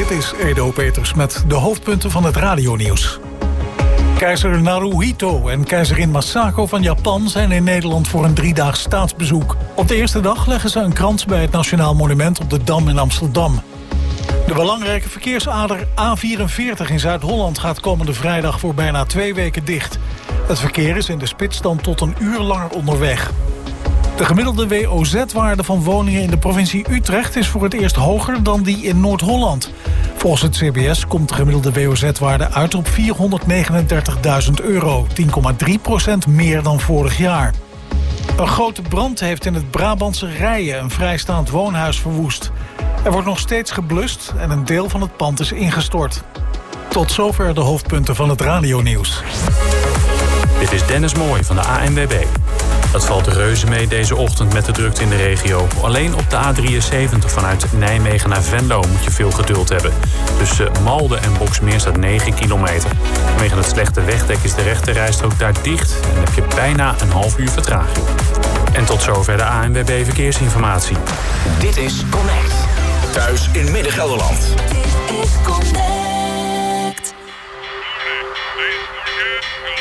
Dit is Edo Peters met de hoofdpunten van het radionieuws. Keizer Naruhito en keizerin Masako van Japan zijn in Nederland voor een 3-daags staatsbezoek. Op de eerste dag leggen ze een krans bij het Nationaal Monument op de Dam in Amsterdam. De belangrijke verkeersader A44 in Zuid-Holland gaat komende vrijdag voor bijna 2 weken dicht. Het verkeer is in de spits dan tot een uur langer onderweg. De gemiddelde WOZ-waarde van woningen in de provincie Utrecht is voor het eerst hoger dan die in Noord-Holland. Volgens het CBS komt de gemiddelde WOZ-waarde uit op €439.000, 10,3% meer dan vorig jaar. Een grote brand heeft in het Brabantse Rijen een vrijstaand woonhuis verwoest. Er wordt nog steeds geblust en een deel van het pand is ingestort. Tot zover de hoofdpunten van het radionieuws. Dit is Dennis Mooij van de ANWB. Het valt reuze mee deze ochtend met de drukte in de regio. Alleen op de A73 vanuit Nijmegen naar Venlo moet je veel geduld hebben. Tussen Malden en Boxmeer staat 9 kilometer. Vanwege het slechte wegdek is de rechterrijstrook daar dicht en heb je bijna een half uur vertraging. En tot zover de ANWB Verkeersinformatie. Dit is Connect. Thuis in Midden-Gelderland.